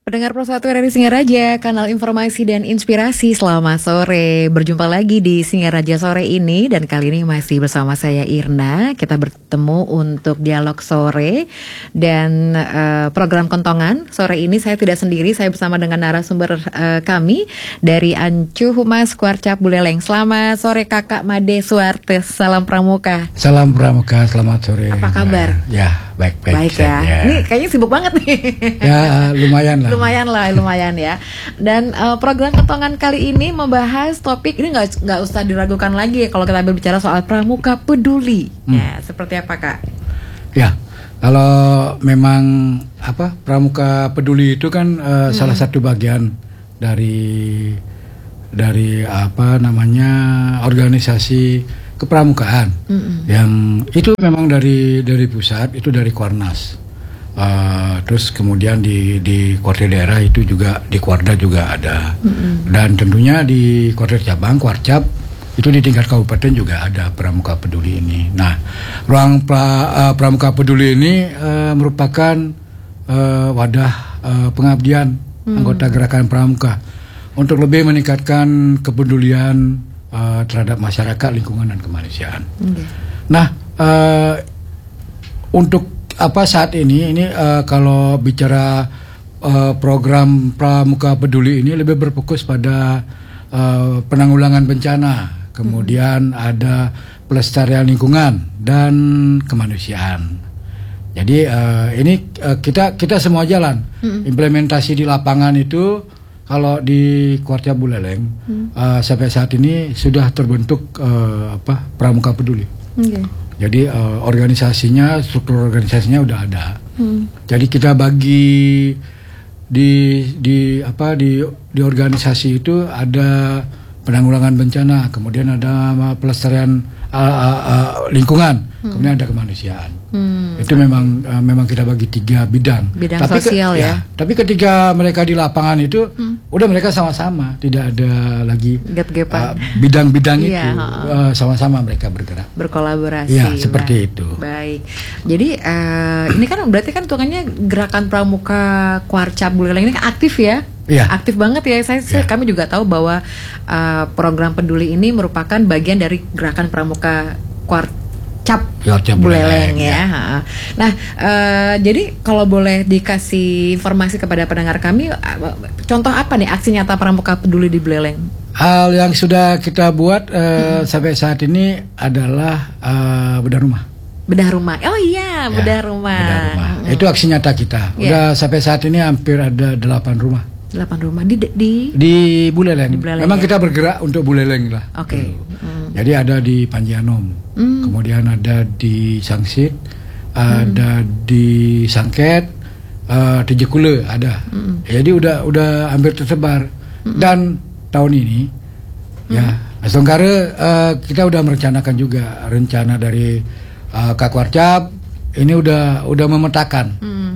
Pendengar Pro 1 RRI Singaraja, kanal informasi dan inspirasi, selamat sore. Berjumpa lagi di Singaraja sore ini, dan kali ini masih bersama saya Irna. Kita bertemu untuk dialog sore dan program Kentongan. Sore ini saya tidak sendiri, saya bersama dengan narasumber kami dari Ancu Humas Kuarcap Buleleng. Selamat sore Kakak Made Suarte, salam pramuka. Salam pramuka, selamat sore. Apa kabar? Ya, baik-baik. Baik ya. Ini kayaknya sibuk banget nih. Ya, lumayan lah. Lumayan ya. Dan program Kentongan kali ini membahas topik ini nggak usah diragukan lagi kalau kita berbicara soal pramuka peduli. Ya, seperti apa Kak? Ya, kalau memang pramuka peduli itu kan salah satu bagian dari organisasi kepramukaan yang itu memang dari pusat, itu dari Kuarnas. Terus kemudian di kuartir daerah itu juga, di Kuarda juga ada, dan tentunya di kuartir cabang Kuarcap itu di tingkat kabupaten juga ada pramuka peduli ini. Nah, ruang pramuka peduli ini merupakan wadah pengabdian anggota gerakan pramuka untuk lebih meningkatkan kepedulian terhadap masyarakat, lingkungan, dan kemanusiaan. Nah, untuk saat ini kalau bicara program pramuka peduli ini lebih berfokus pada penanggulangan bencana, kemudian ada pelestarian lingkungan dan kemanusiaan. Jadi ini kita semua jalan implementasi di lapangan itu. Kalau di Kuarcap Buleleng sampai saat ini sudah terbentuk pramuka peduli. Jadi organisasinya, struktur organisasinya udah ada. Jadi kita bagi di organisasi itu ada penanggulangan bencana, kemudian ada pelestarian lingkungan, kemudian ada kemanusiaan. Itu memang kita bagi 3 bidang. Tapi sosial ya. Tapi ketika mereka di lapangan itu udah mereka sama-sama, tidak ada lagi bidang-bidang itu, sama-sama mereka bergerak, berkolaborasi. Ya, seperti itu. Baik. Jadi ini kan berarti kan hitungannya gerakan pramuka Kuarcap Buleleng ini kan aktif ya? Ya. Aktif banget ya. Kami juga tahu bahwa program peduli ini merupakan bagian dari gerakan pramuka Kuarcap Buleleng ya. Nah, jadi kalau boleh dikasih informasi kepada pendengar kami, contoh apa nih aksi nyata pramuka peduli di Buleleng? Hal yang sudah kita buat sampai saat ini adalah bedah rumah. Bedah rumah. Oh iya, bedah rumah. Itu aksi nyata kita. Udah sampai saat ini hampir ada 8 rumah. 8 rumah di Buleleng. Memang kita bergerak untuk Buleleng lah. Oke. Jadi ada di Panjianom, kemudian ada di Sangsit, ada di Sangket, di Jekule ada. Jadi udah hampir tersebar. Dan tahun ini ya Songkare kita udah merencanakan juga, rencana dari Kak Kuarcap ini udah memetakan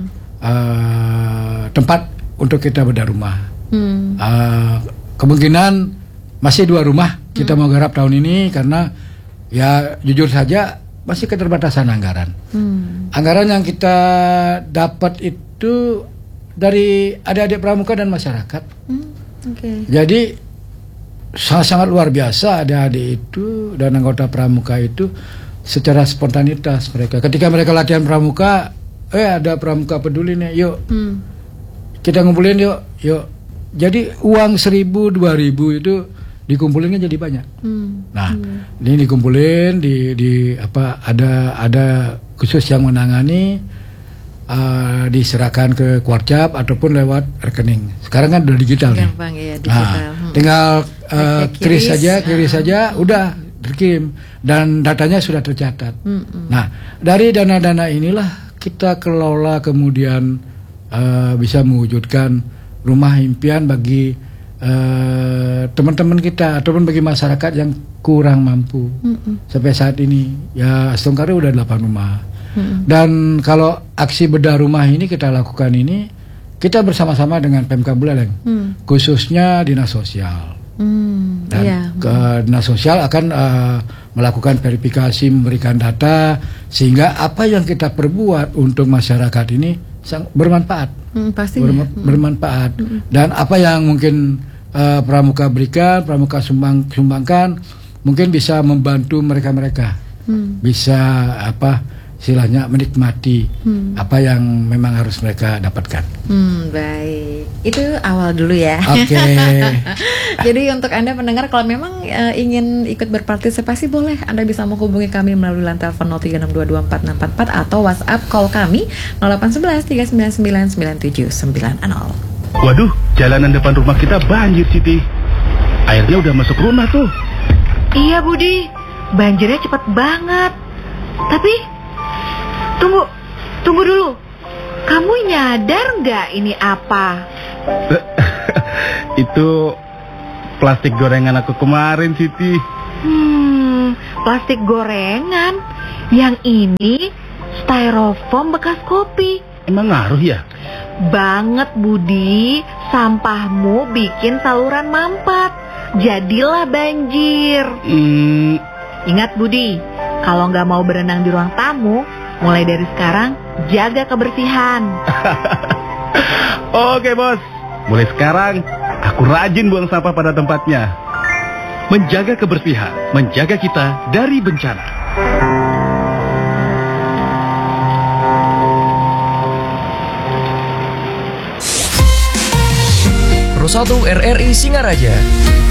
tempat untuk kita bedah rumah. Kemungkinan masih 2 rumah kita mau garap tahun ini, karena ya jujur saja masih keterbatasan anggaran. Anggaran yang kita dapat itu dari adik-adik pramuka dan masyarakat. Jadi sangat luar biasa adik-adik itu dan anggota pramuka itu secara spontanitas mereka. Ketika mereka latihan pramuka, ada pramuka peduli nih, yuk kita ngumpulin yuk. Jadi uang 1.000, 2.000 itu dikumpulinnya jadi banyak. Nah, ini dikumpulin ada khusus yang menangani, diserahkan ke Kuarcap ataupun lewat rekening. Sekarang kan udah digital nih. Gampang ya, digital. Tinggal kris saja udah dikirim dan datanya sudah tercatat. Nah, dari dana-dana inilah kita kelola kemudian bisa mewujudkan rumah impian bagi teman-teman kita ataupun bagi masyarakat yang kurang mampu. Sampai saat ini ya Songkare udah 8 rumah. Dan kalau aksi bedah rumah ini kita lakukan ini, kita bersama-sama dengan Pemkab Buleleng, khususnya Dinas Sosial. Dan Dinas Sosial akan melakukan verifikasi, memberikan data, sehingga apa yang kita perbuat untuk masyarakat ini bermanfaat. Pastinya. Bermanfaat. Dan apa yang mungkin Pramuka berikan, Pramuka sumbangkan, mungkin bisa membantu mereka-mereka. Bisa istilahnya menikmati apa yang memang harus mereka dapatkan. Baik, itu awal dulu ya. Oke. Jadi untuk Anda pendengar, kalau memang ingin ikut berpartisipasi, boleh Anda bisa menghubungi kami melalui line telepon 0362244644 atau WhatsApp call kami 0811 399 9790. Waduh, jalanan depan rumah kita banjir, Siti. Airnya udah masuk rumah tuh. Iya, Budi. Banjirnya cepat banget. Tapi Tunggu dulu. Kamu nyadar nggak ini apa? Itu plastik gorengan aku kemarin, Siti. Plastik gorengan? Yang ini styrofoam bekas kopi. Emang ngaruh ya? Banget, Budi. Sampahmu bikin saluran mampet. Jadilah banjir. Ingat, Budi, kalau nggak mau berenang di ruang tamu, mulai dari sekarang, jaga kebersihan. Oke, Bos. Mulai sekarang, aku rajin buang sampah pada tempatnya. Menjaga kebersihan, menjaga kita dari bencana. Pro 1 RRI Singaraja.